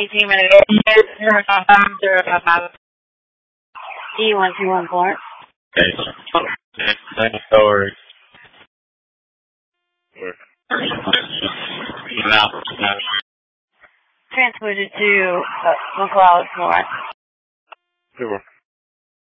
18 minutes. E121 Florence. Same story. Transported to McLeod, Florence. Super.